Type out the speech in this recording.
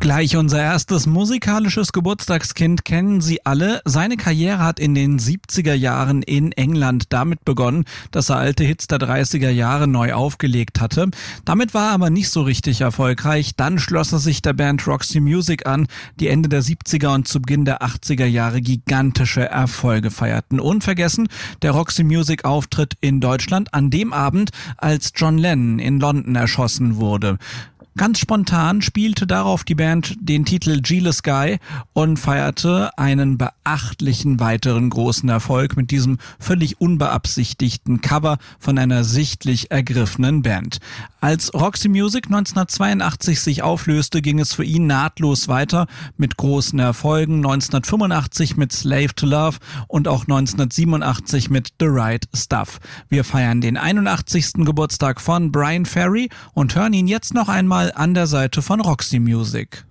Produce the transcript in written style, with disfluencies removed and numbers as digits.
Gleich unser erstes musikalisches Geburtstagskind kennen Sie alle. Seine Karriere hat in den 70er Jahren in England damit begonnen, dass er alte Hits der 30er Jahre neu aufgelegt hatte. Damit war er aber nicht so richtig erfolgreich. Dann schloss er sich der Band Roxy Music an, die Ende der 70er und zu Beginn der 80er Jahre gigantische Erfolge feierten. Unvergessen der Roxy Music Auftritt in Deutschland an dem Abend, als John Lennon in London erschossen wurde. Ganz spontan spielte darauf die Band den Titel Jealous Guy und feierte einen beachtlichen weiteren großen Erfolg mit diesem völlig unbeabsichtigten Cover von einer sichtlich ergriffenen Band. Als Roxy Music 1982 sich auflöste, ging es für ihn nahtlos weiter mit großen Erfolgen. 1985 mit Slave to Love und auch 1987 mit The Right Stuff. Wir feiern den 81. Geburtstag von Bryan Ferry und hören ihn jetzt noch einmal an der Seite von Roxy Music.